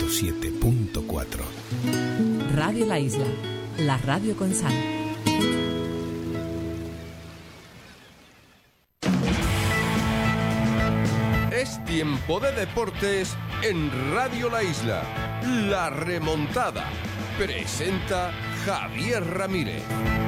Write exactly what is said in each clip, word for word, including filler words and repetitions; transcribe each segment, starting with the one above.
siete punto cuatro. Radio La Isla, la radio con sal. Es tiempo de deportes en Radio La Isla. La remontada. Presenta Javier Ramírez.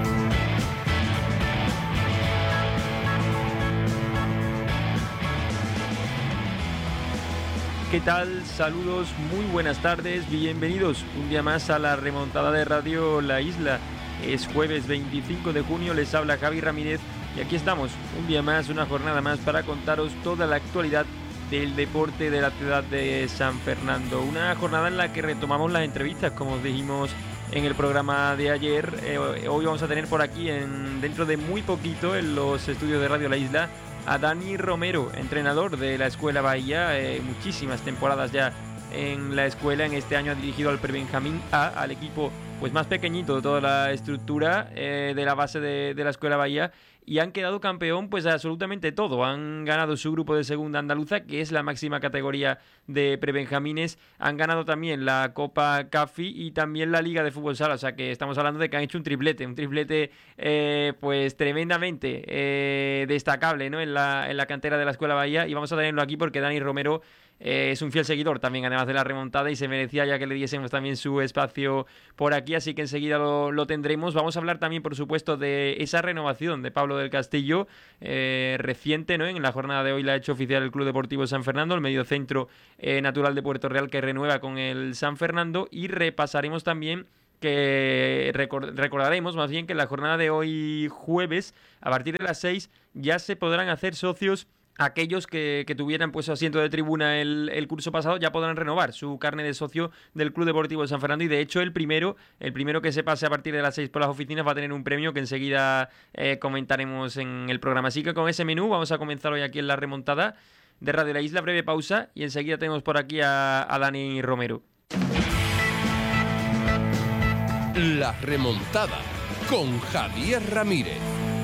¿Qué tal? Saludos, muy buenas tardes, bienvenidos un día más a la remontada de Radio La Isla. Es jueves veinticinco de junio, les habla Javi Ramírez y aquí estamos, un día más, una jornada más para contaros toda la actualidad del deporte de la ciudad de San Fernando. Una jornada en la que retomamos las entrevistas, como os dijimos en el programa de ayer. Eh, hoy vamos a tener por aquí, en, dentro de muy poquito, en los estudios de Radio La Isla, a Dani Romero, entrenador de la Escuela Bahía, eh, muchísimas temporadas ya en la escuela. En este año ha dirigido al Prebenjamín A, al equipo pues más pequeñito de toda la estructura eh, de la base de, de la Escuela Bahía, y han quedado campeón pues absolutamente todo. Han ganado su grupo de segunda andaluza, que es la máxima categoría de prebenjamines. Han ganado también la Copa CAFI y también la Liga de Fútbol Sala. O sea que estamos hablando de que han hecho un triplete, un triplete eh, pues tremendamente eh, destacable, ¿no? en, la, en la cantera de la Escuela Bahía, y vamos a tenerlo aquí porque Dani Romero Eh, es un fiel seguidor también, además de la remontada, y se merecía ya que le diésemos también su espacio por aquí, así que enseguida lo, lo tendremos. Vamos a hablar también, por supuesto, de esa renovación de Pablo del Castillo, eh, reciente, ¿no? En la jornada de hoy la ha hecho oficial el Club Deportivo San Fernando, el mediocentro eh, natural de Puerto Real, que renueva con el San Fernando, y repasaremos también que record- recordaremos más bien que en la jornada de hoy jueves, a partir de las seis, ya se podrán hacer socios. Aquellos que, que tuvieran pues asiento de tribuna el, el curso pasado ya podrán renovar su carne de socio del Club Deportivo de San Fernando, y de hecho el primero el primero que se pase a partir de las seis por las oficinas va a tener un premio que enseguida eh, comentaremos en el programa. Así que con ese menú vamos a comenzar hoy aquí en la remontada de Radio La Isla. Breve pausa y enseguida tenemos por aquí a, a Dani Romero. La remontada con Javier Ramírez.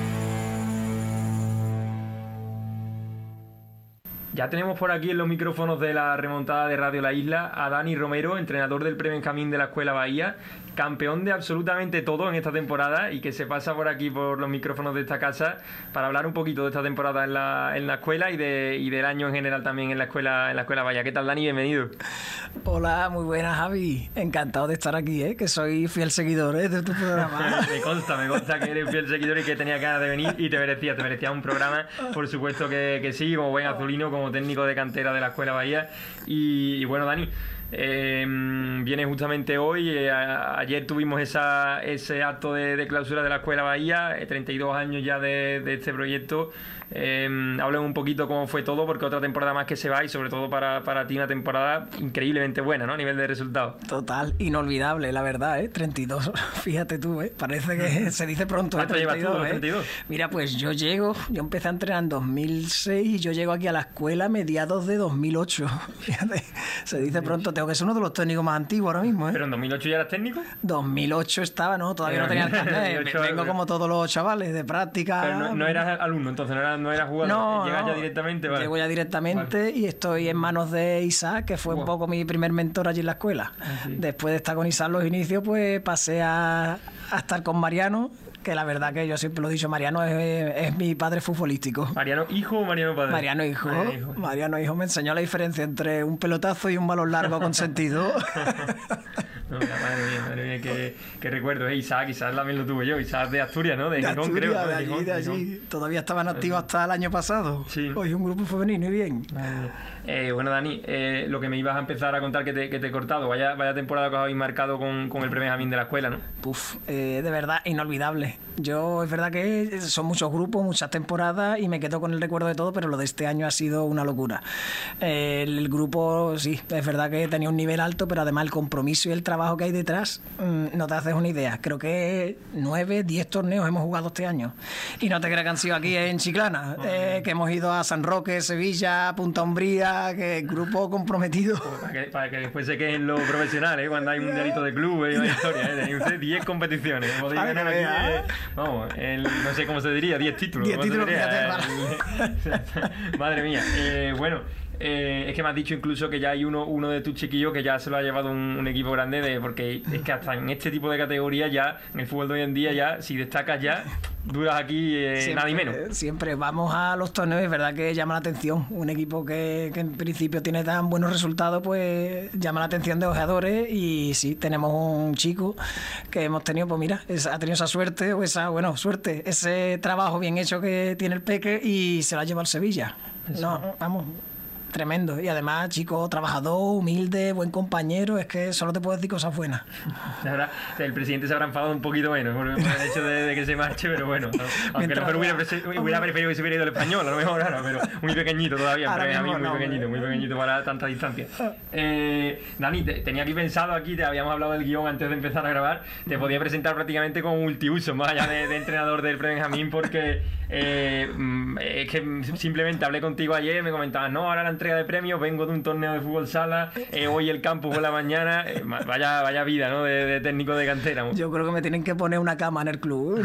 Ya tenemos por aquí en los micrófonos de la remontada de Radio La Isla a Dani Romero, entrenador del Prebenjamín de la Escuela Bahía, campeón de absolutamente todo en esta temporada, y que se pasa por aquí por los micrófonos de esta casa para hablar un poquito de esta temporada en la, en la escuela y, de, y del año en general también en la escuela en la escuela Bahía. ¿Qué tal, Dani? Bienvenido. Hola, muy buenas, Javi. Encantado de estar aquí, ¿eh? Que soy fiel seguidor, ¿eh? de tu programa. me consta, me consta que eres fiel seguidor y que tenías ganas de venir, y te merecías, te merecías un programa, por supuesto que, que sí, como buen azulino, como técnico de cantera de la Escuela Bahía. Y, y bueno, Dani, eh, viene justamente hoy, eh, a, ayer tuvimos esa, ese acto de, de clausura de la Escuela Bahía, eh, treinta y dos años ya de, de este proyecto. Eh, hablen un poquito cómo fue todo, porque otra temporada más que se va, y sobre todo para, para ti una temporada increíblemente buena, ¿no? A nivel de resultados. Total, inolvidable, la verdad, ¿eh? treinta y dos, fíjate tú, ¿eh? Parece que se dice pronto. ¿Cuánto ¿eh? llevas tú, ¿eh? treinta y dos? Mira, pues yo llego, yo empecé a entrenar en dos mil seis y yo llego aquí a la escuela a mediados de dos mil ocho. Fíjate, se dice pronto, tengo que ser uno de los técnicos más antiguos ahora mismo, ¿eh? ¿Pero en dos mil ocho ya eras técnico? dos mil ocho estaba, no, todavía no tenía el carnet. Vengo como todos los chavales de práctica. Pero no, no eras alumno, entonces no eras, no eras jugador. No, Llegas no, ya directamente, vale. Llego ya directamente, vale. Y estoy en manos de Isaac, que fue wow. un poco mi primer mentor allí en la escuela. Ah, sí. Después de estar con Isaac los inicios, pues pasé a, a estar con Mariano, que la verdad que yo siempre lo he dicho, Mariano es, es mi padre futbolístico. ¿Mariano hijo o Mariano padre? Mariano hijo. Mariano hijo. Mariano hijo me enseñó la diferencia entre un pelotazo y un balón largo con sentido. No, madre mía, madre mía, qué, qué recuerdo. Eh, Isaac, Isaac también lo tuve yo. Isaac de Asturias, ¿no? De, de Gijón, Asturias, creo. de allí, Gijón, de allí. Gijón. Todavía estaban activos hasta el año pasado. Sí. Hoy un grupo femenino y bien. Eh, bueno, Dani, eh, lo que me ibas a empezar a contar que te, que te he cortado. Vaya, vaya temporada que os habéis marcado con, con el Prebenjamín de la escuela, ¿no? Uf, eh, de verdad, inolvidable. Yo, es verdad que son muchos grupos, muchas temporadas, y me quedo con el recuerdo de todo, pero lo de este año ha sido una locura. Eh, el grupo, sí, es verdad que tenía un nivel alto, pero además el compromiso y el trabajo que hay detrás, mmm, no te haces una idea. Creo que nueve, diez torneos hemos jugado este año. Y no te creas que han sido aquí en Chiclana, eh, que hemos ido a San Roque, Sevilla, Punta Umbría, que grupo comprometido. Para que, para que después se queden los profesionales, ¿eh? Cuando hay un mundialito de clubes y una historia, ¿eh? Tenéis ustedes diez competiciones. Podéis ganar aquí, eh, vamos, el, no sé cómo se diría, diez títulos. diez títulos, diría, eh, Madre mía. Eh, bueno, Eh, es que me has dicho incluso que ya hay uno, uno de tus chiquillos que ya se lo ha llevado un, un equipo grande, de, porque es que hasta en este tipo de categoría ya, en el fútbol de hoy en día, ya si destacas ya, duras aquí eh, siempre, nada y menos. Siempre vamos a los torneos, es verdad que llama la atención. Un equipo que, que en principio tiene tan buenos resultados, pues llama la atención de ojeadores. Y sí, tenemos un chico que hemos tenido, pues mira, esa, ha tenido esa suerte, o esa, bueno, suerte, ese trabajo bien hecho que tiene el Peque y se la lleva al Sevilla. Eso. No, vamos... Tremendo. Y además, chico, trabajador, humilde, buen compañero, es que solo te puedo decir cosas buenas. Ahora, el presidente se habrá enfadado un poquito menos por el hecho de, de que se marche, pero bueno, no, aunque no, pero hubiera, hubiera preferido que se hubiera ido el español, a lo mejor ahora, pero muy pequeñito todavía, pero a mí muy no, pequeñito, muy pequeñito para tanta distancia. Eh, Dani, te, tenía aquí pensado, aquí te habíamos hablado del guión antes de empezar a grabar, te podía presentar prácticamente como multiuso, más allá de, de entrenador del Pre-Benjamín, porque eh, es que simplemente hablé contigo ayer, me comentabas, no, ahora la entrega de premios, vengo de un torneo de fútbol sala, eh, hoy el campus por la mañana, eh, vaya, vaya vida, ¿no? De, de técnico de cantera. Yo creo que me tienen que poner una cama en el club.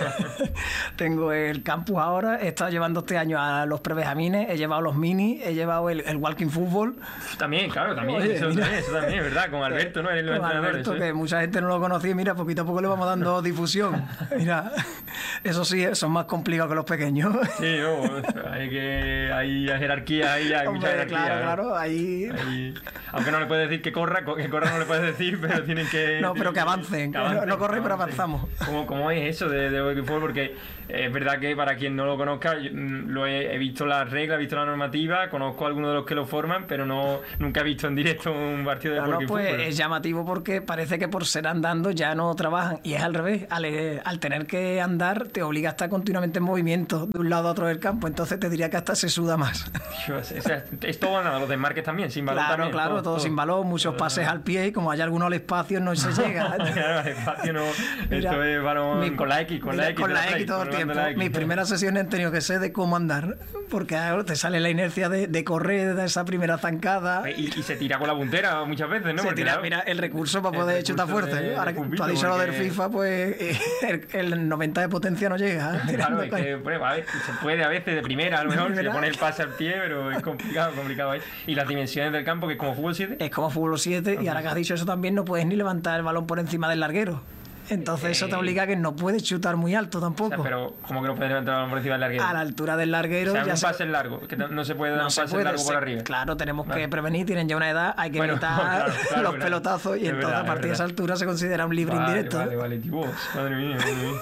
Tengo el campus ahora, he estado llevando este año a los prebenjamines, he llevado los mini, he llevado el, el walking fútbol. También, claro, también, Oye, eso, también eso también, ¿verdad? Con Alberto, ¿no? El Con Alberto, ¿eh? Que mucha gente no lo conocía, y mira, poquito a poco le vamos dando difusión. Mira, eso sí, son más complicados que los pequeños. Sí, no, hay que hay jerarquía, hay, hay mucha jerarquía. Claro, claro, ahí... ahí... Aunque no le puedes decir que corra, que corra no le puedes decir, pero tienen que... No, pero que avancen, que avancen no, no corre, pero avanzamos. ¿Cómo, cómo es eso de, de walking fútbol? Porque es verdad que para quien no lo conozca, yo, lo he, he visto las reglas, he visto la normativa, conozco a algunos de los que lo forman, pero no nunca he visto en directo un partido de no, walking no, pues fútbol. Es llamativo porque parece que por ser andando ya no trabajan, y es al revés, al, al tener que andar te obliga a estar continuamente en movimiento de un lado a otro del campo, entonces te diría que hasta se suda más. Dios, o sea, es todo nada, los desmarques también, sin balón claro, también. Claro, todo, todo, todo sin balón, muchos todo, pases al pie, y como hay algunos al espacio no se llega. Claro, al espacio no, mira, esto es balón mi, con la X, con mira, la X. Con la X todo el tiempo. Mis primeras sesiones han tenido que ser de cómo andar, porque te sale la inercia de, de correr, de esa primera zancada. Y, y se tira con la puntera muchas veces, ¿no? Se porque tira, claro, mira, el recurso para poder chutar fuerte. De, Ahora de que tú has dicho lo del FIFA, pues el, el noventa de potencia no llega. Claro, es que, bueno, a ver, se puede a veces de primera, a lo mejor, se le pone el pase al pie, pero es complicado, complicado ahí. Y las dimensiones del campo, que es como fútbol siete. Es como fútbol siete, okay. Y ahora que has dicho eso también, no puedes ni levantar el balón por encima del larguero. Entonces eh, eso te obliga a que no puedes chutar muy alto tampoco. O sea, pero ¿cómo que no puedes levantar el balón por encima del larguero? A la altura del larguero. O sea, ya un se... pase largo, que no se puede dar no un pase puede, largo por arriba. Claro, tenemos vale. que prevenir, tienen ya una edad, hay que bueno, evitar no, claro, claro, los claro. pelotazos, y es entonces verdad, a partir de esa altura se considera un libre vale, indirecto. Vale, vale, tío, madre mía, madre mía.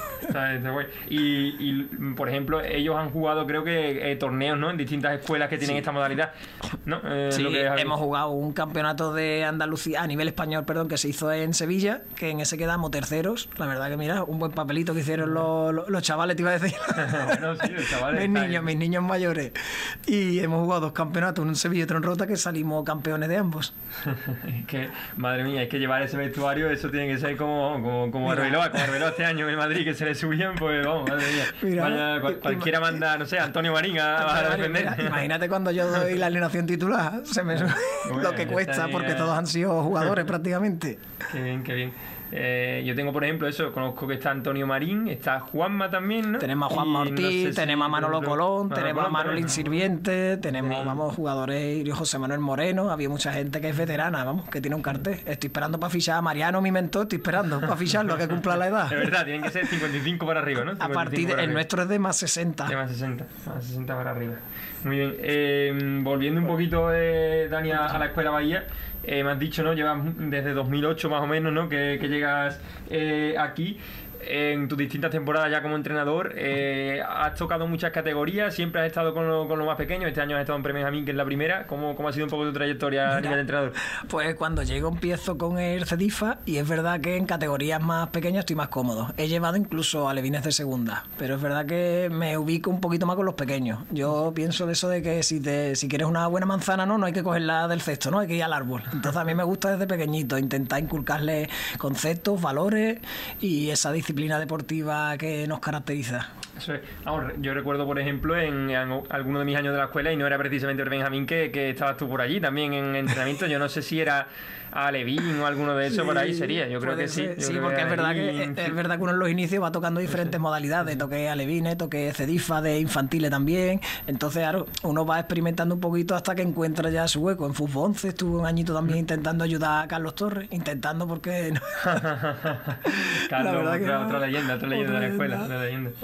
Y, y, por ejemplo, ellos han jugado, creo que, eh, torneos, ¿no? En distintas escuelas que tienen sí. esta modalidad, ¿no? Eh, sí, lo que hemos jugado un campeonato de Andalucía, a nivel español, perdón, que se hizo en Sevilla, que en ese quedamos terceros. La verdad que, mira, un buen papelito que hicieron los, los, los chavales, te iba a decir. Bueno, sí, los chavales. mis niños, mis niños mayores. Y hemos jugado dos campeonatos, uno en Sevilla y otro en Rota, que salimos campeones de ambos. Es que, madre mía, es que llevar ese vestuario, eso tiene que ser como, como, como Arbeloa, como Arbeloa este año en el Madrid, que se le subían, pues vamos, madre mía. Mira, Vaya, cual, cualquiera manda, no sé, Antonio Marín a, a defender. Mira, imagínate cuando yo doy la alineación titular, se me sube lo que cuesta, porque todos han sido jugadores prácticamente. Qué bien, qué bien. Eh, yo tengo, por ejemplo, eso, conozco que está Antonio Marín, está Juanma también, ¿no? Tenemos a Juanma Ortiz, no sé tenemos si, a Manolo ejemplo, Colón, Manolo tenemos Colón, a Manolín Sirviente, tenemos, sí. vamos, jugadores, José Manuel Moreno, había mucha gente que es veterana, vamos, que tiene un cartel. Estoy esperando para fichar a Mariano, mi mentor, estoy esperando para ficharlo, que cumpla la edad. Es verdad, tienen que ser cincuenta y cinco para arriba, ¿no? A partir de, el nuestro es de más sesenta. De más sesenta, más sesenta para arriba. Muy bien. Eh, volviendo un poquito, eh, Dani, a, a la Escuela Bahía, eh, me has dicho, ¿no? Llevas desde dos mil ocho más o menos, ¿no? Que, que llegas eh, aquí. En tus distintas temporadas ya como entrenador, eh, has tocado muchas categorías, siempre has estado con los lo más pequeños, este año has estado en Pre-Benjamín, que es la primera. ¿Cómo, ¿Cómo ha sido un poco tu trayectoria Mira, a nivel de entrenador? Pues cuando llego empiezo con el Cedifa, y es verdad que en categorías más pequeñas estoy más cómodo. He llevado incluso alevines de segunda, pero es verdad que me ubico un poquito más con los pequeños. Yo pienso de eso de que si, te, si quieres una buena manzana, no, no hay que cogerla del cesto, no hay que ir al árbol. Entonces a mí me gusta desde pequeñito intentar inculcarle conceptos, valores y esa disciplina disciplina deportiva que nos caracteriza. Eso es. Vamos, yo recuerdo, por ejemplo, en, en alguno de mis años de la escuela, y no era precisamente el Benjamín, que, que estabas tú por allí también en entrenamiento. Yo no sé si era a Levín o alguno de esos, sí, por ahí sería. Yo creo que sí. Yo sí, creo porque que es verdad ahí... que es verdad que uno en los inicios va tocando diferentes modalidades. Toqué alevines, toqué cedifa de infantiles también. Entonces, claro, uno va experimentando un poquito hasta que encuentra ya su hueco. En fútbol once estuve un añito también intentando ayudar a Carlos Torres, intentando porque... No. Carlos, otra, que otra leyenda, otra leyenda otra de la escuela. leyenda. Otra leyenda.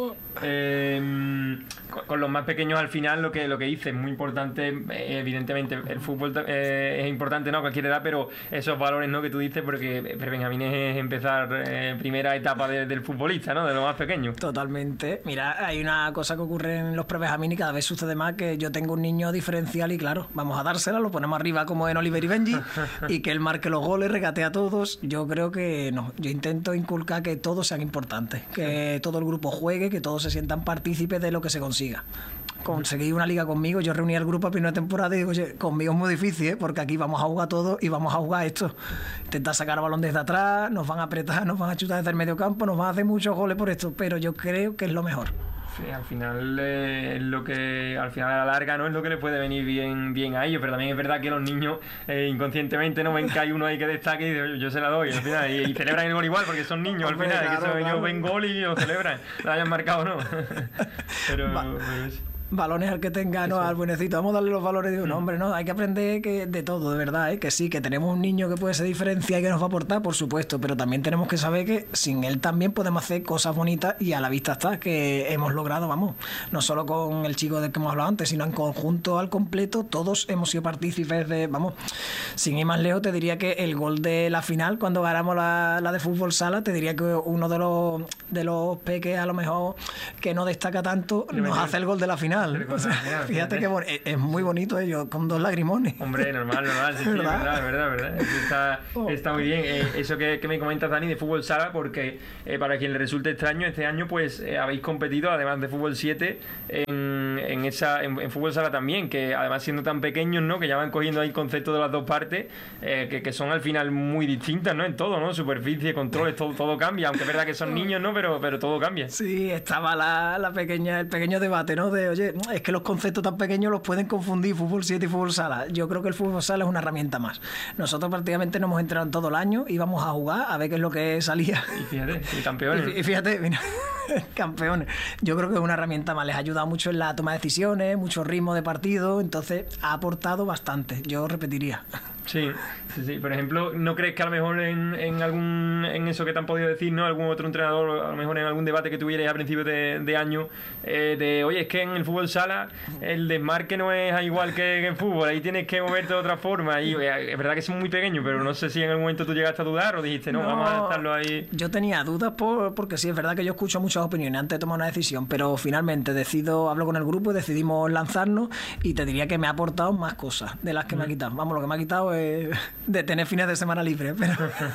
Eh, con, con los más pequeños al final lo que, lo que dice es muy importante, eh, evidentemente el fútbol eh, es importante, ¿no?, a cualquier edad, pero esos valores, ¿no?, que tú dices, porque prebenjamín es empezar eh, primera etapa de, del futbolista, ¿no?, de lo más pequeño. Totalmente. Mira, hay una cosa que ocurre en los prebenjamín y cada vez sucede más, que yo tengo un niño diferencial y claro, vamos a dársela, lo ponemos arriba como en Oliver y Benji y que él marque los goles, regatea a todos. Yo creo que no, yo intento inculcar que todos sean importantes, que todo el grupo juegue, que todos se sientan partícipes de lo que se consiga. Conseguí una liga conmigo, yo reuní al grupo a primera temporada y digo, oye, conmigo es muy difícil, ¿eh? Porque aquí vamos a jugar todos y vamos a jugar esto. Intentar sacar el balón desde atrás, nos van a apretar, nos van a chutar desde el medio campo, nos van a hacer muchos goles por esto, pero yo creo que es lo mejor. Sí, al final eh, es lo que al final a la larga no es lo que le puede venir bien bien a ellos, pero también es verdad que los niños eh, inconscientemente no ven que hay uno ahí que destaque y dice, yo se la doy al final, y, y celebran el gol igual porque son niños. Hombre, al final, claro, que eso, claro. Ellos ven gol y lo celebran, lo hayan marcado o no. pero, Va. pero es... Balones al que tenga, no, al buenecito, vamos a darle los valores. Digo, no, hombre, no, hay que aprender que de todo, de verdad, ¿eh? Que sí, que tenemos un niño que puede ser diferencia y que nos va a aportar, por supuesto, pero también tenemos que saber que sin él también podemos hacer cosas bonitas y a la vista está, que hemos logrado, vamos, no solo con el chico del que hemos hablado antes, sino en conjunto al completo, todos hemos sido partícipes de, vamos, sin ir más lejos, te diría que el gol de la final, cuando ganamos la, la de fútbol sala, te diría que uno de los, de los peques a lo mejor que no destaca tanto, nos hace el gol de la final. O sea, fíjate que bon- es muy bonito ello, con dos lagrimones. Hombre, normal, normal, sí, sí, ¿verdad? es verdad, es verdad, verdad. Está, Oh. está muy bien. Eh, eso que, que me comentas, Dani, de fútbol sala, porque eh, para quien le resulte extraño, este año pues eh, habéis competido, además de fútbol siete, en, en esa en, en fútbol sala también, que además siendo tan pequeños, ¿no?, que ya van cogiendo ahí el concepto de las dos partes, eh, que, que son al final muy distintas, ¿no?, en todo, ¿no? Superficie, controles, todo, todo cambia, aunque es verdad que son niños, ¿no?, pero, pero todo cambia. Sí, estaba la, la pequeña, el pequeño debate, ¿no? De, oye, es que los conceptos tan pequeños los pueden confundir fútbol siete y fútbol sala. Yo creo que el fútbol sala es una herramienta más. Nosotros prácticamente nos hemos entrenado todo el año, íbamos a jugar a ver qué es lo que salía. Y fíjate, y campeones. Y, y fíjate, mira, campeones. Yo creo que es una herramienta más. Les ha ayudado mucho en la toma de decisiones, mucho ritmo de partido, entonces ha aportado bastante. Yo repetiría. Sí, sí, sí. Por ejemplo, ¿no crees que a lo mejor en, en algún en eso que te han podido decir, ¿no?, algún otro entrenador, a lo mejor en algún debate que tuvierais a principios de, de año, eh, de, oye, es que en el fútbol sala el desmarque no es igual que en fútbol, ahí tienes que moverte de otra forma? Y eh, es verdad que son muy pequeños, pero no sé si en algún momento tú llegaste a dudar o dijiste, no, no vamos a dejarlo ahí. Yo tenía dudas por, porque sí, es verdad que yo escucho muchas opiniones antes de tomar una decisión, pero finalmente decido, hablo con el grupo y decidimos lanzarnos, y te diría que me ha aportado más cosas de las que mm. me ha quitado. Vamos, lo que me ha quitado es de tener fines de semana libres, pero,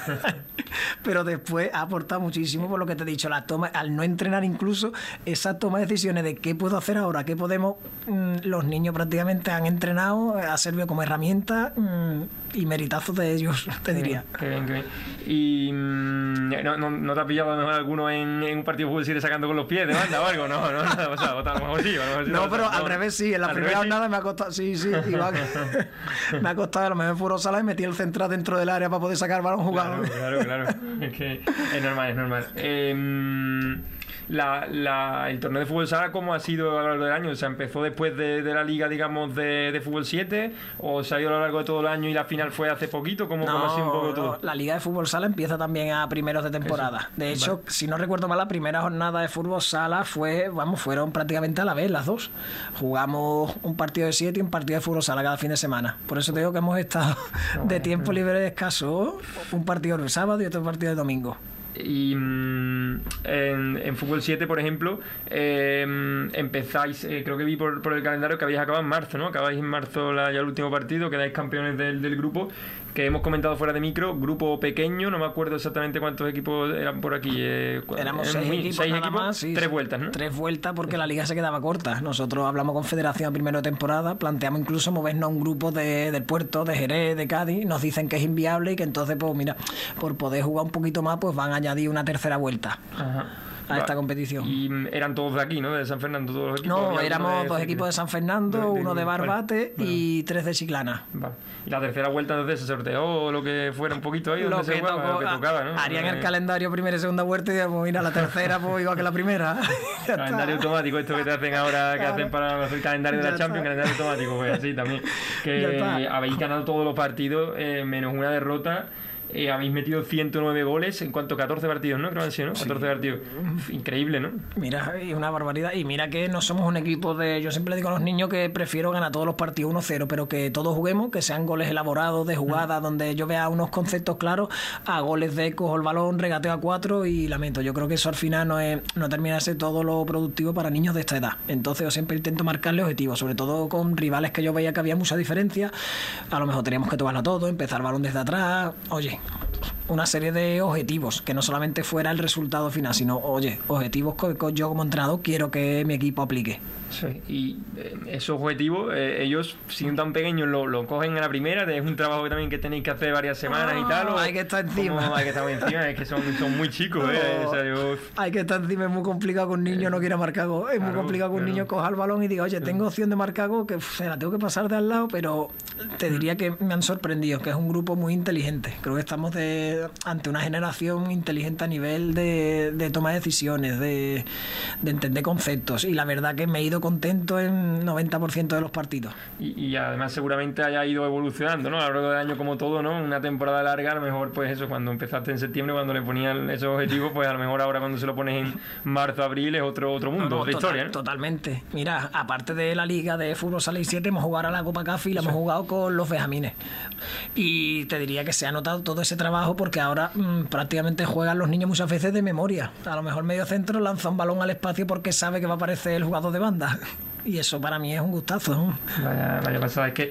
pero después ha aportado muchísimo por lo que te he dicho, la toma, al no entrenar incluso, esa toma de decisiones de qué puedo hacer ahora, qué podemos, mmm, los niños prácticamente han entrenado, ha servido como herramienta, mmm, y meritazos de ellos, te diría. Qué bien, qué bien. Y mmm, no, no, ¿no te ha pillado a lo mejor alguno en, en un partido de fútbol siete sacando con los pies de banda o algo? No, no, no, o sea, a lo mejor sí, a lo mejor sí. No, pero no, al revés sí, en la primera jornada sí me ha costado, sí, sí, igual que me ha costado, a lo mejor en fútbol sala y metí el central dentro del área para poder sacar el balón jugado. Claro, claro, claro. Es que es normal, es normal. Eh, La, la, el torneo de fútbol sala, ¿cómo ha sido a lo largo del año? O sea, ¿empezó después de, de la liga, digamos, de, de fútbol siete? ¿O se ha ido a lo largo de todo el año y la final fue hace poquito? ¿Cómo, no, cómo ha sido un poco todo? No, la liga de fútbol sala empieza también a primeros de temporada. Eso. De hecho, vale. Si no recuerdo mal, la primera jornada de fútbol sala fue, vamos, fueron prácticamente a la vez las dos. Jugamos un partido de siete y un partido de fútbol sala cada fin de semana. Por eso te digo que hemos estado no, de tiempo no. libre escaso, un partido el sábado y otro partido el domingo. Y mmm, en, en fútbol siete, por ejemplo, eh, empezáis, eh, creo que vi por, por el calendario que habéis acabado en marzo, ¿no? Acabáis en marzo la, ya el último partido, quedáis campeones del, del grupo, que hemos comentado fuera de micro, grupo pequeño, no me acuerdo exactamente cuántos equipos eran por aquí. Eh, Éramos seis muy, equipos, seis nada equipos más, sí, tres vueltas, ¿no? Tres vueltas porque la liga se quedaba corta. Nosotros hablamos con Federación a primera temporada, planteamos incluso movernos a un grupo de, del Puerto, de Jerez, de Cádiz, nos dicen que es inviable y que entonces, pues mira, por poder jugar un poquito más, pues van a añadir una tercera vuelta. Ajá. a esta competición. Y eran todos de aquí, ¿no? De San Fernando, todos los equipos. No, éramos dos equipos de San Fernando, de, de, uno de Barbate vale. y tres de Chiclana. Vale. Y la tercera vuelta entonces se sorteó lo que fuera un poquito ahí, donde lo, se que jugaba, tocó, lo que tocaba, ¿no? Harían el calendario primera y segunda vuelta y digamos, mira, la tercera pues igual que la primera. Calendario automático, esto que te hacen ahora, que claro. hacen para hacer el calendario de la Champions, calendario automático, pues así también. Que habéis ganado todos los partidos, eh, menos una derrota. Eh, habéis metido ciento nueve goles en cuanto a catorce partidos, ¿no? Creo que han sido, ¿no? catorce sí. partidos. Uf, increíble, ¿no? Mira, es una barbaridad. Y mira que no somos un equipo de... Yo siempre le digo a los niños que prefiero ganar todos los partidos uno cero, pero que todos juguemos, que sean goles elaborados de jugadas, mm. donde yo vea unos conceptos claros, a goles de cojo el balón, regateo a cuatro y lamento. Yo creo que eso al final no, es, no termina de ser todo lo productivo para niños de esta edad. Entonces yo siempre intento marcarle objetivos, sobre todo con rivales que yo veía que había mucha diferencia. A lo mejor teníamos que tomarlo todo, empezar balón desde atrás. Oye... una serie de objetivos, que no solamente fuera el resultado final, sino, oye, objetivos que yo como entrenador quiero que mi equipo aplique. Sí, y eh, esos objetivos, eh, ellos, siendo tan pequeños, lo, lo cogen a la primera, es un trabajo que también que tenéis que hacer varias semanas oh, y tal. O, hay que estar encima. Hay que estar encima, es que son, son muy chicos. Eh, oh, o sea, yo... Hay que estar encima, es muy complicado que un niño eh, no quiera marcar gol. Es claro, muy complicado que un claro. niño coja el balón y diga, oye, tengo opción de marcar gol, que se la tengo que pasar de al lado, pero te diría que me han sorprendido, que es un grupo muy inteligente. Creo que estamos de, ante una generación inteligente a nivel de, de toma de decisiones, de, de entender conceptos, y la verdad que me he ido contento en noventa por ciento de los partidos. Y, y además seguramente haya ido evolucionando, ¿no? A lo largo del año, como todo, ¿no? Una temporada larga, a lo mejor pues eso, cuando empezaste en septiembre, cuando le ponían esos objetivos, pues a lo mejor ahora cuando se lo pones en marzo, abril, es otro, otro mundo, no, no, total, otra historia, ¿no? Totalmente. Mira, aparte de la liga de fútbol sala y siete, hemos jugado a la Copa Cafi y la sí. hemos jugado con los benjamines. Y te diría que se ha notado todo ese trabajo porque ahora mmm, prácticamente juegan los niños muchas veces de memoria. A lo mejor medio centro lanza un balón al espacio porque sabe que va a aparecer el jugador de banda. Y eso para mí es un gustazo, ¿no? Vaya, vaya pasada. Es que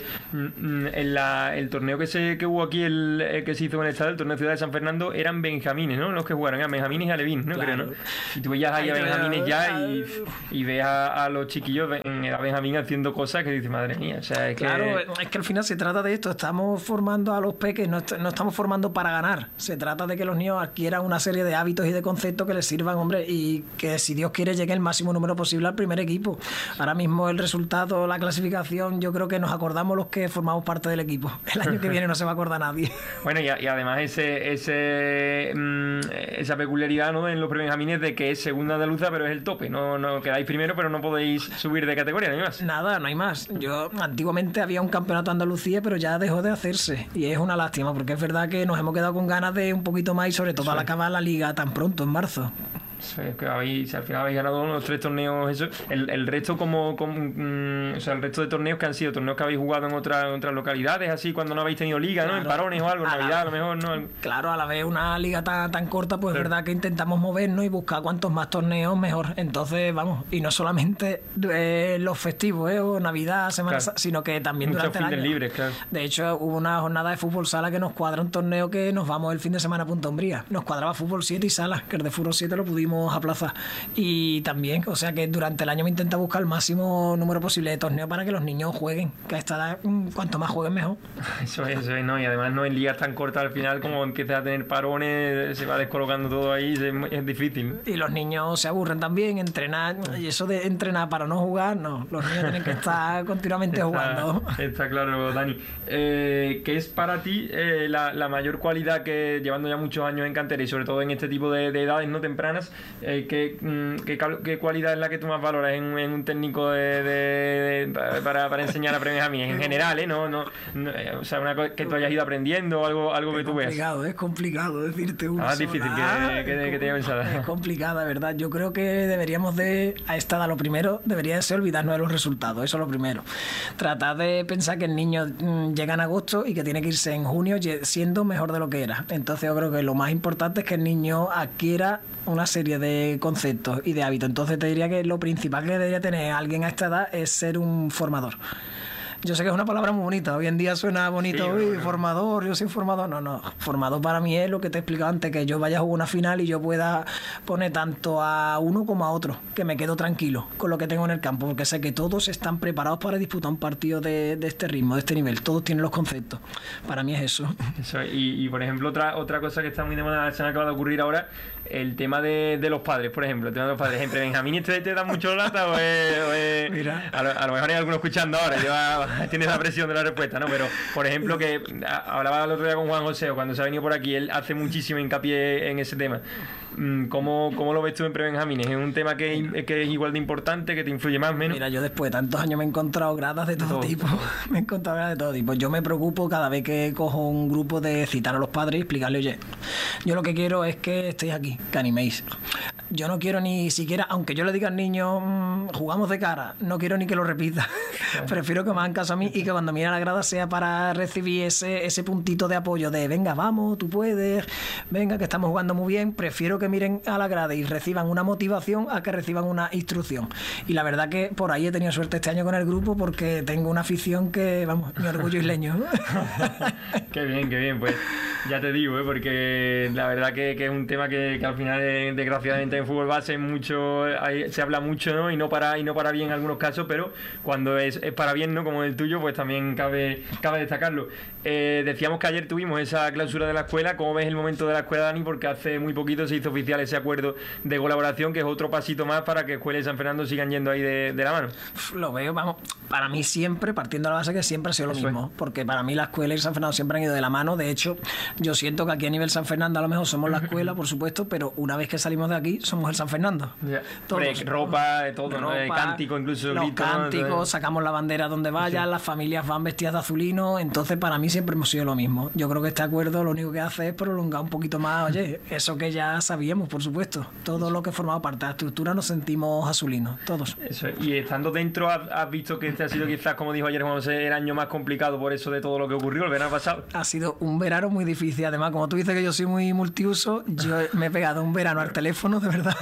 en la, el torneo que se que hubo aquí, el, el que se hizo en el estadio, el torneo de Ciudad de San Fernando, eran benjamines, ¿no? Los que jugaron, eran benjamines y alevines, ¿no? Claro. Creo, ¿no? Y tú veías ahí a benjamines ya y, y ves a, a los chiquillos en a benjamín haciendo cosas que dices, madre mía, o sea, es claro, que... es que al final se trata de esto, estamos formando a los peques, no, est- no estamos formando para ganar, se trata de que los niños adquieran una serie de hábitos y de conceptos que les sirvan, hombre, y que si Dios quiere llegue el máximo número posible al primer equipo. Ahora mismo el resultado, la clasificación, yo creo que nos acordamos los que formamos parte del equipo. El año que viene no se va a acordar nadie. Bueno, y, y además ese, ese mmm, esa peculiaridad, ¿no?, en los prebenjamines de que es segunda andaluza, pero es el tope. No, no quedáis primero, pero no podéis subir de categoría, no hay más. Nada, no hay más. Yo antiguamente había un campeonato de Andalucía, pero ya dejó de hacerse. Y es una lástima, porque es verdad que nos hemos quedado con ganas de un poquito más y sobre todo sí. al acabar la liga tan pronto, en marzo. Sí, que habéis, si al final habéis ganado unos tres torneos, eso, el, el resto como, como mm, o sea, el resto de torneos que han sido torneos que habéis jugado en, otra, en otras localidades, así cuando no habéis tenido liga, claro, ¿no? En parones o algo, en Navidad a lo mejor, ¿no? Claro, a la vez una liga tan, tan corta, pues es sí. verdad que intentamos movernos y buscar cuantos más torneos mejor. Entonces, vamos, y no solamente eh, los festivos, ¿eh? O Navidad, Semana claro. sino que también muchos durante el año. Libres, claro. De hecho, hubo una jornada de fútbol sala que nos cuadra un torneo que nos vamos el fin de semana a Punta Umbría. Nos cuadraba fútbol siete y sala, que el de fútbol siete lo pudimos aplazar. Y también, o sea que durante el año me intenta buscar el máximo número posible de torneos para que los niños jueguen, que a esta edad cuanto más jueguen mejor. Eso es, eso es, ¿no? Y además no en ligas tan cortas al final, como empiezas a tener parones, se va descolocando todo ahí, es, es difícil. Y los niños se aburren también, entrenar, y eso de entrenar para no jugar, no, los niños tienen que estar continuamente está, jugando. Está claro, Dani. Eh, ¿Qué es para ti eh, la, la mayor cualidad que, llevando ya muchos años en cantera y sobre todo en este tipo de, de edades no tempranas, eh, que ¿Qué, ¿Qué cualidad es la que tú más valoras en, en un técnico de, de, de, para, para enseñar a prebenjamín? En general, ¿eh? No, no, no, o sea, una cosa que tú hayas ido aprendiendo, algo, algo que tú veas. Es complicado, es complicado decirte una ah, es difícil que, que, que te haya pensado. Es complicada, ¿verdad? Yo creo que deberíamos de, a esta edad, lo primero, debería de ser olvidarnos de los resultados, eso es lo primero. Tratar de pensar que el niño mmm, llega en agosto y que tiene que irse en junio siendo mejor de lo que era. Entonces yo creo que lo más importante es que el niño adquiera una serie de conceptos y de hábitos. Entonces te diría que lo principal que debería tener alguien a esta edad es ser un formador. Yo sé que es una palabra muy bonita, hoy en día suena bonito, Sí, uy, bueno. formador, yo soy formador. No, no, formador para mí es lo que te he explicado antes, que yo vaya a jugar una final y yo pueda poner tanto a uno como a otro, que me quedo tranquilo con lo que tengo en el campo, porque sé que todos están preparados para disputar un partido de, de este ritmo, de este nivel, todos tienen los conceptos. Para mí es eso. Eso, y, y, por ejemplo, otra otra cosa que está muy de moda, se me acaba de ocurrir ahora, el tema de, de los padres, por ejemplo, el tema de los padres. ¿Entre Benjamín y este te dan mucho lata o es, o es- Mira. A, lo, a lo mejor hay alguno escuchando ahora, lleva, tiene la presión de la respuesta, ¿no? Pero, por ejemplo, que a- hablaba el otro día con Juan José, o cuando se ha venido por aquí, él hace muchísimo hincapié en ese tema. Mm, ¿Cómo, cómo lo ves tú en Prebenjamines? ¿Es un tema que, que es igual de importante, que te influye más, menos? Mira, yo después de tantos años me he encontrado gradas de todo, Todo. tipo. Me he encontrado gradas de todo tipo. Yo me preocupo cada vez que cojo un grupo de citar a los padres y explicarle, oye, yo lo que quiero es que estéis aquí, que animéis. Yo no quiero ni siquiera, aunque yo le diga al niño, mmm, jugamos de cara, no quiero ni que lo repita. Prefiero que me hagan caso a mí y que cuando mire a la grada sea para recibir ese, ese puntito de apoyo de, venga, vamos, tú puedes, venga, que estamos jugando muy bien. Prefiero que miren a la grada y reciban una motivación a que reciban una instrucción. Y la verdad que por ahí he tenido suerte este año con el grupo, porque tengo una afición que, vamos, mi orgullo isleño. Qué bien, qué bien, pues ya te digo, ¿eh? Porque la verdad que, que es un tema que, que al final, eh, desgraciadamente, en fútbol base mucho, hay- se habla mucho, ¿no? Y no para, y no para bien en algunos casos, pero cuando es, es para bien, ¿no? Como el tuyo, pues también cabe, cabe destacarlo. Eh, decíamos que ayer tuvimos esa clausura de la escuela. ¿Cómo ves el momento de la escuela, Dani? Porque hace muy poquito se hizo oficial ese acuerdo de colaboración, que es otro pasito más para que Escuela y San Fernando sigan yendo ahí de, de la mano. Lo veo, vamos, para mí siempre, partiendo de la base que siempre ha sido lo Eso mismo, porque para mí la escuela y San Fernando siempre han ido de la mano. De hecho, yo siento que aquí a nivel San Fernando a lo mejor somos la escuela, por supuesto, pero una vez que salimos de aquí somos el San Fernando. Ya. Todos. Hombre, ropa, de todo, ¿no? Ropa, De cántico, incluso los grito, ¿no? cánticos, Entonces- sacamos la bandera donde vayan, Sí. las familias van vestidas de azulino. Entonces para mí siempre hemos sido lo mismo. Yo creo que este acuerdo lo único que hace es prolongar un poquito más, oye, eso que ya sabíamos, por supuesto, todo lo que formaba parte de la estructura nos sentimos azulinos, todos. Eso es. Y estando dentro, ¿has, has visto que este ha sido, quizás, como dijo ayer Juan José, el año más complicado por eso de todo lo que ocurrió el verano pasado? Ha sido un verano muy difícil. Además, como tú dices que yo soy muy multiuso, yo me he pegado un verano al teléfono, de verdad.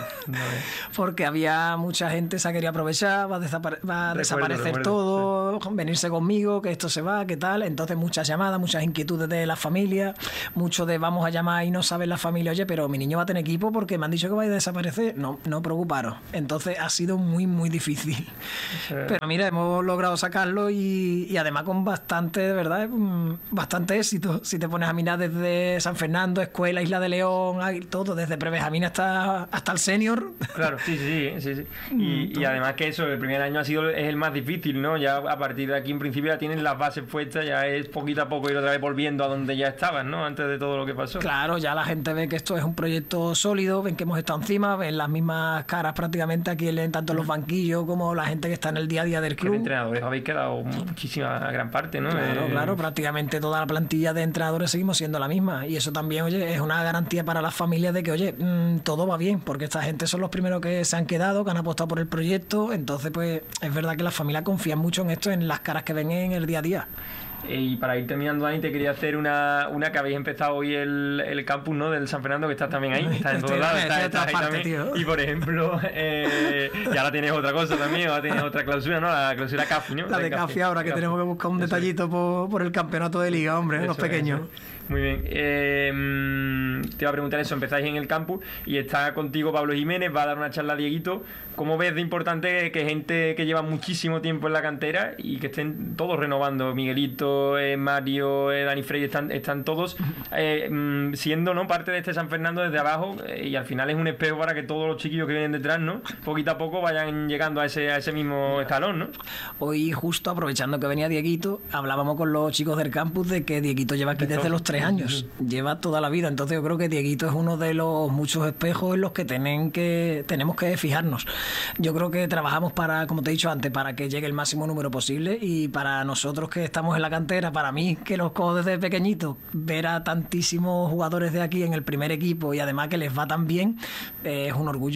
Porque había mucha gente, se ha querido aprovechar, va a, desapare- va a Recuerdo, desaparecer recuerdo, todo, venirse conmigo, que esto se va, que tal. Entonces, muchas llamadas, muchas inquietudes de la familia, mucho de vamos a llamar y no sabe la familia, oye, pero mi niño va a tener equipo porque me han dicho que va a desaparecer. No, no preocuparos. Entonces, ha sido muy, muy difícil. Pero mira, hemos logrado sacarlo y, y además con bastante, de verdad, mm, bastante éxito. Si te pones a mirar desde San Fernando, Escuela, Isla de León, ahí, todo, desde Prebenjamín hasta, hasta el senior. Claro, sí, sí, sí, sí. Y, y además que eso, el primer año ha sido es el más difícil, ¿no? Ya a partir de aquí, en principio, ya tienen las bases puestas, ya es poquito a poco ir otra vez volviendo a donde ya estaban, ¿no? Antes de todo lo que pasó. Claro, ya la gente ve que esto es un proyecto sólido, ven que hemos estado encima, ven las mismas caras prácticamente aquí, en, tanto en los banquillos como la gente que está en el día a día del Que de club. entrenadores habéis quedado muchísima gran parte, ¿no? Claro, Eh, claro, prácticamente toda la plantilla de entrenadores seguimos siendo la misma. Y eso también, oye, es una garantía para las familias de que, oye, mmm, todo va bien, porque esta gente son los primeros que se han quedado, que han apostado por el proyecto. Entonces, pues, es verdad que las familias confían mucho en esto, en las caras que ven en el día a día. Y para ir terminando, Dani, te quería hacer una, una que habéis empezado hoy el, el campus, ¿no? Del San Fernando, que estás también ahí, estás en todos Estoy- lados, estoy estás, en estás todas ahí partes, también. tío. Y por ejemplo, eh, y ahora tienes otra cosa también, ahora tienes otra clausura, ¿no? La clausura C A F I, ¿no? La de Cafi ahora, que Cafi. tenemos que buscar un Eso es. detallito por, por el campeonato de liga, hombre, los Eso es, pequeños. eso es. Muy bien. Eh, mm, te iba a preguntar eso. Empezáis en el campus y está contigo Pablo Jiménez, va a dar una charla a Dieguito. ¿Cómo ves de importante que gente que lleva muchísimo tiempo en la cantera y que estén todos renovando? Miguelito, eh, Mario, eh, Dani Frey, están, están todos eh, mm, siendo, ¿no?, parte de este San Fernando desde abajo, eh, y al final es un espejo para que todos los chiquillos que vienen detrás, ¿no?, poquito a poco vayan llegando a ese, a ese mismo escalón, ¿no? Hoy, justo aprovechando que venía Dieguito, hablábamos con los chicos del campus de que Dieguito lleva aquí desde los tres años, lleva toda la vida. Entonces yo creo que Dieguito es uno de los muchos espejos en los que, tienen que tenemos que fijarnos. Yo creo que trabajamos para, como te he dicho antes, para que llegue el máximo número posible, y para nosotros que estamos en la cantera, para mí, que los cojo desde pequeñitos, ver a tantísimos jugadores de aquí en el primer equipo y además que les va tan bien, eh, es un orgullo.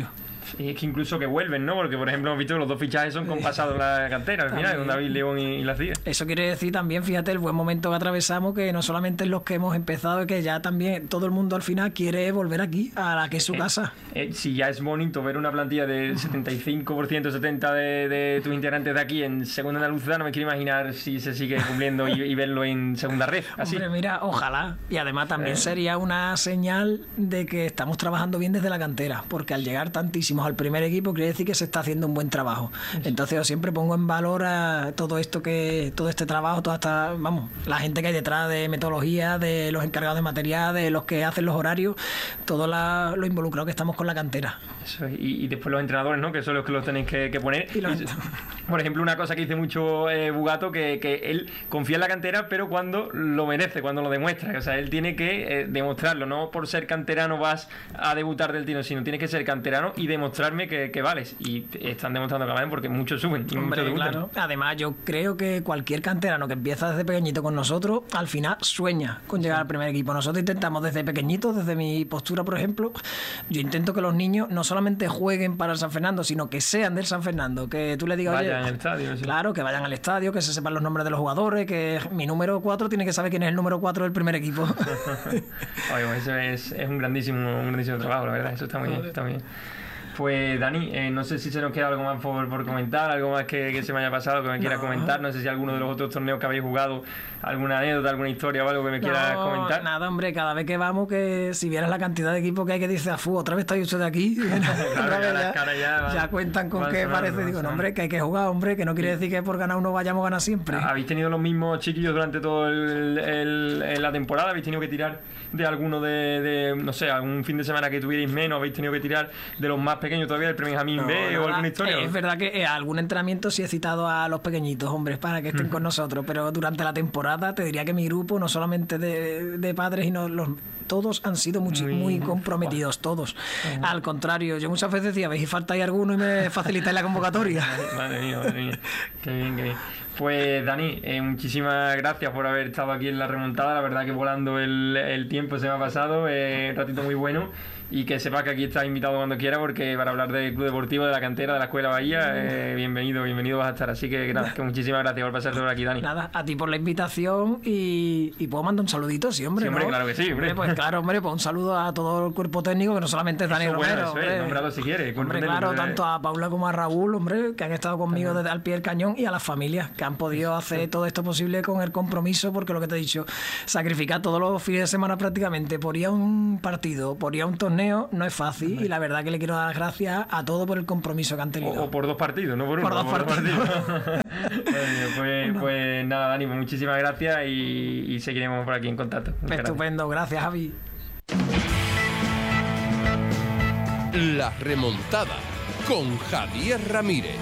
es que incluso que vuelven, ¿no? Porque, por ejemplo, hemos visto que los dos fichajes son con pasado en la cantera, al final, con David León y, y la C I E. Eso quiere decir también, fíjate, el buen momento que atravesamos, que no solamente en los que hemos empezado, es que ya también todo el mundo al final quiere volver aquí, a la que es su Eh, casa. eh, si ya es bonito ver una plantilla del setenta y cinco por ciento, setenta por ciento de, de tus integrantes de aquí en segunda andaluza, no me quiero imaginar si se sigue cumpliendo y, y verlo en segunda red. Así. Hombre, mira, ojalá. Y además también Eh. sería una señal de que estamos trabajando bien desde la cantera, porque al llegar tantísimos al primer equipo quiere decir que se está haciendo un buen trabajo. Entonces yo siempre pongo en valor a todo esto que, todo este trabajo, toda esta, vamos, la gente que hay detrás de metodología, de los encargados de material, de los que hacen los horarios, todo la, lo involucrado que estamos con la cantera. Eso, y, y después los entrenadores, ¿no? Que son los que los tenéis que, que poner. Y los- Y, por ejemplo, una cosa que dice mucho eh, Bugato, que, que él confía en la cantera, pero cuando lo merece, cuando lo demuestra. O sea, él tiene que eh, demostrarlo. No por ser canterano vas a debutar del tiro, sino tienes que ser canterano y demostrarme que, que vales. Y están demostrando que valen porque muchos suben y Hombre, muchos debutan. claro. Además, yo creo que cualquier canterano que empieza desde pequeñito con nosotros, al final sueña con llegar al primer equipo. Nosotros intentamos desde pequeñitos, desde mi postura, por ejemplo, yo intento que los niños no solamente jueguen para el San Fernando, sino que sean del San Fernando. Que tú le digas, Vayan oye, al estadio, sí. claro, que vayan al estadio, que se sepan los nombres de los jugadores, que mi número cuatro tiene que saber quién es el número cuatro del primer equipo. Oye, pues eso es, es un grandísimo, un grandísimo trabajo, la verdad. Eso está muy bien, está muy bien. Pues Dani, eh, no sé si se nos queda algo más por, por comentar, algo más que, que se me haya pasado, que me quiera No. comentar. No sé si alguno de los otros torneos que habéis jugado, alguna anécdota, alguna historia o algo que me quieras No, comentar. nada, hombre, cada vez que vamos, que si vieras la cantidad de equipos que hay que dice, afu, otra vez estáis ustedes aquí. Otra vez ya las caras ya van- ya cuentan con van que sonando, parece, van digo, no, sonando. hombre, que hay que jugar, hombre, que no quiere decir que por ganar uno vayamos a ganar siempre. ¿Habéis tenido los mismos chiquillos durante toda el, el- el- la temporada? ¿Habéis tenido que tirar de alguno de, de, no sé, algún fin de semana que tuvierais menos? ¿Habéis tenido que tirar de los más pequeños todavía, del Benjamín No, B o nada. alguna historia? Eh, Es verdad que eh, algún entrenamiento sí he citado a los pequeñitos, hombres, para que estén con nosotros, pero durante la temporada te diría que mi grupo, no solamente de, de padres, sino los, todos han sido muy, Muy- muy comprometidos, todos. Al contrario, yo muchas veces decía, veis si faltáis alguno y me facilitáis la convocatoria. Madre mía, madre mía. Qué bien, qué bien. Pues Dani, eh, muchísimas gracias por haber estado aquí en la remontada. La verdad que volando el, el tiempo se me ha pasado, eh, un ratito muy bueno. Y que sepas que aquí estás invitado cuando quiera, porque para hablar del Club Deportivo, de la cantera, de la Escuela Bahía, eh, bienvenido, bienvenido vas a estar. Así que, gra- que muchísimas gracias por pasarte por aquí, Dani. Nada, a ti por la invitación y, y puedo mandar un saludito, sí, hombre. Sí, hombre, ¿no? claro que sí, hombre. Pues claro, hombre, pues un saludo a todo el cuerpo técnico, que no solamente es Dani Eso, bueno, Romero. eso es, hombre. nómbralo si quieres, cuerpo Hombre, técnico, claro, eh. tanto a Paula como a Raúl, hombre, que han estado conmigo desde al pie del cañón, y a las familias que han podido hacer todo esto posible con el compromiso, porque lo que te he dicho, sacrificar todos los fines de semana prácticamente por ir a un partido, por ir a un torneo, no es fácil, y la verdad que le quiero dar las gracias a todos por el compromiso que han tenido. O, o por dos partidos, no por uno. Por dos partidos. Madre mía, pues, pues nada, Dani, pues muchísimas gracias y, y seguiremos por aquí en contacto. Muchas gracias. Estupendo, gracias, Javi. La remontada con Javier Ramírez.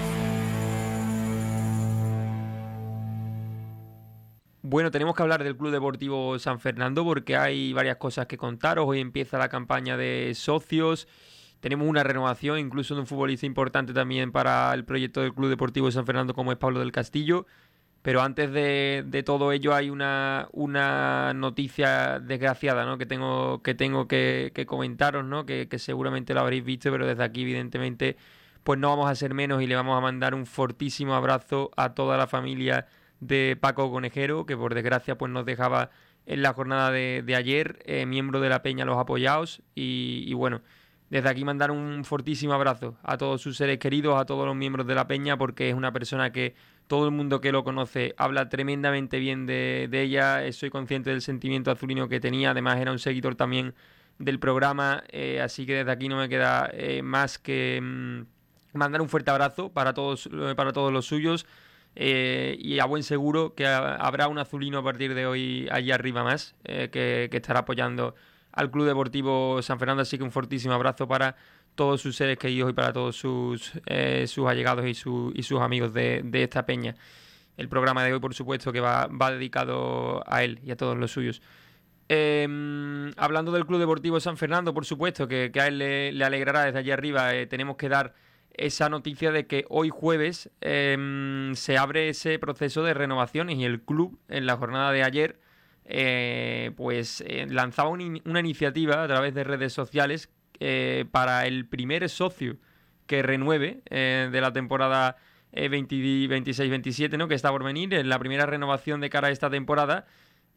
Bueno, tenemos que hablar del Club Deportivo San Fernando porque hay varias cosas que contaros. Hoy empieza la campaña de socios. Tenemos una renovación, incluso de un futbolista importante también para el proyecto del Club Deportivo San Fernando, como es Pablo del Castillo. Pero antes de, de todo ello hay una, una noticia desgraciada, ¿no? que tengo que, tengo que, que comentaros, ¿no? que, que seguramente lo habréis visto, pero desde aquí evidentemente pues no vamos a ser menos y le vamos a mandar un fortísimo abrazo a toda la familia de Paco Conejero, que por desgracia pues nos dejaba en la jornada de, de ayer, eh, miembro de la Peña Los Apoyados, y, y bueno, desde aquí mandar un fortísimo abrazo a todos sus seres queridos, a todos los miembros de la Peña, porque es una persona que todo el mundo que lo conoce habla tremendamente bien de, de ella. Soy consciente del sentimiento azulino que tenía, además era un seguidor también del programa, eh, así que desde aquí no me queda eh, más que mmm, mandar un fuerte abrazo para todos, para todos los suyos. Eh, y a buen seguro que ha, habrá un azulino a partir de hoy allí arriba más, eh, que, que estará apoyando al Club Deportivo San Fernando, así que un fortísimo abrazo para todos sus seres queridos y para todos sus, eh, sus allegados y, su, y sus amigos de, de esta peña. El programa de hoy, por supuesto, que va, va dedicado a él y a todos los suyos. Eh, hablando del Club Deportivo San Fernando, por supuesto, que, que a él le, le alegrará desde allí arriba, eh, tenemos que dar esa noticia de que hoy jueves eh, se abre ese proceso de renovaciones y el club en la jornada de ayer eh, pues eh, lanzaba un in- una iniciativa a través de redes sociales eh, para el primer socio que renueve eh, de la temporada eh, veinte, veintiséis veintisiete, ¿no? Que está por venir, en la primera renovación de cara a esta temporada.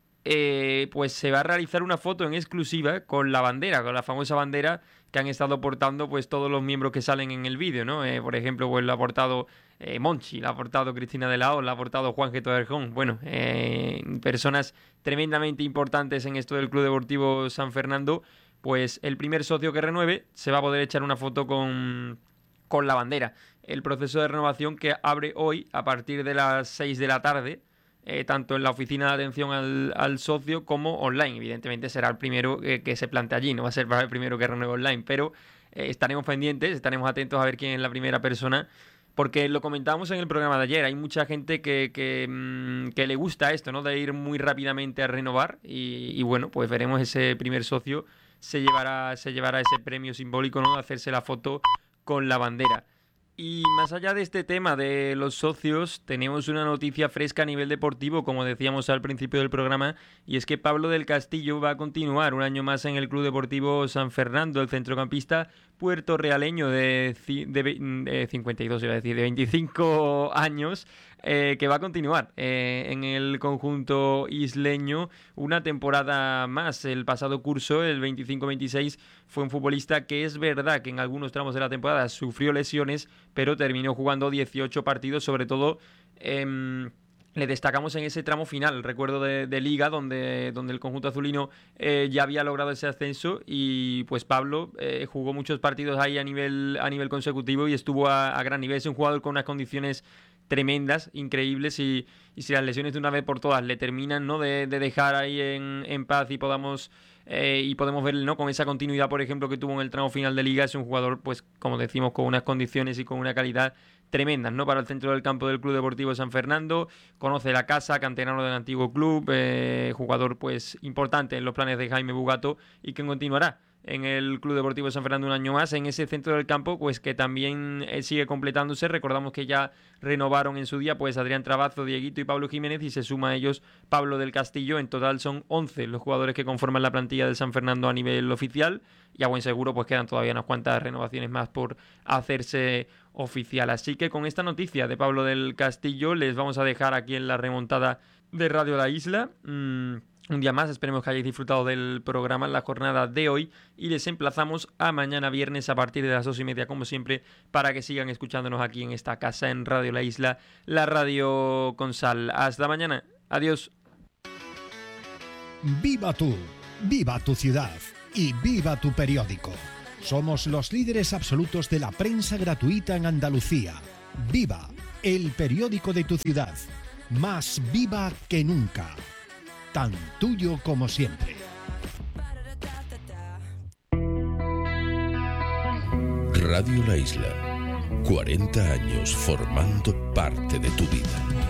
Eh, pues se va a realizar una foto en exclusiva con la bandera, con la famosa bandera que han estado portando pues todos los miembros que salen en el vídeo, ¿no? Eh, por ejemplo, pues lo ha portado eh, Monchi, lo ha portado Cristina de la O, lo ha portado Juan Geto Erjón. Bueno, eh, personas tremendamente importantes en esto del Club Deportivo San Fernando. Pues el primer socio que renueve se va a poder echar una foto con, con la bandera. El proceso de renovación que abre hoy a partir de las seis de la tarde, Eh, tanto en la oficina de atención al, al socio como online. Evidentemente será el primero eh, que se plante allí, no va a ser para el primero que renueve online, pero eh, estaremos pendientes, estaremos atentos a ver quién es la primera persona, porque lo comentábamos en el programa de ayer, hay mucha gente que, que, mmm, que le gusta esto, ¿no? De ir muy rápidamente a renovar y, y bueno, pues veremos ese primer socio se llevará, se llevará ese premio simbólico, ¿no? De hacerse la foto con la bandera. Y más allá de este tema de los socios, tenemos una noticia fresca a nivel deportivo, como decíamos al principio del programa, y es que Pablo del Castillo va a continuar un año más en el Club Deportivo San Fernando, el centrocampista puertorrealeño de, de, de cincuenta y dos, iba a decir, de veinticinco años, eh, que va a continuar eh, en el conjunto isleño una temporada más. El pasado curso, el veinticinco veintiséis, fue un futbolista que es verdad que en algunos tramos de la temporada sufrió lesiones, pero terminó jugando dieciocho partidos, sobre todo eh, le destacamos en ese tramo final, recuerdo de, de Liga, donde, donde el conjunto azulino eh, ya había logrado ese ascenso y pues Pablo eh, jugó muchos partidos ahí a nivel, a nivel consecutivo y estuvo a, a gran nivel. Es un jugador con unas condiciones tremendas, increíbles, y, y si las lesiones de una vez por todas le terminan, ¿no? de, de dejar ahí en, en paz y podamos eh, y podemos verle, ¿no? Con esa continuidad, por ejemplo, que tuvo en el tramo final de Liga. Es un jugador, pues como decimos, con unas condiciones y con una calidad tremendas, ¿no? Para el centro del campo del Club Deportivo San Fernando. Conoce la casa, canterano del antiguo club, eh, jugador pues importante en los planes de Jaime Bugato y que continuará en el Club Deportivo San Fernando un año más en ese centro del campo, pues que también eh, sigue completándose. Recordamos que ya renovaron en su día pues Adrián Trabazo, Dieguito y Pablo Jiménez, y se suma a ellos Pablo del Castillo. En total son once los jugadores que conforman la plantilla del San Fernando a nivel oficial, y a buen seguro pues quedan todavía unas cuantas renovaciones más por hacerse oficial. Así que con esta noticia de Pablo del Castillo les vamos a dejar aquí en la remontada de Radio La Isla. Mm, un día más, esperemos que hayáis disfrutado del programa en la jornada de hoy y les emplazamos a mañana viernes a partir de las dos y media, como siempre, para que sigan escuchándonos aquí en esta casa en Radio La Isla, la radio con sal. Hasta mañana, adiós. Viva tú, viva tu ciudad y viva tu periódico. Somos los líderes absolutos de la prensa gratuita en Andalucía. Viva, el periódico de tu ciudad, más viva que nunca. Tan tuyo como siempre. Radio La Isla, cuarenta años formando parte de tu vida.